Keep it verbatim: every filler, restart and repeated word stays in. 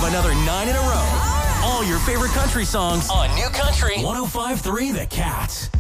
another nine in a row. All your favorite country songs on New Country one oh five point three The Cat.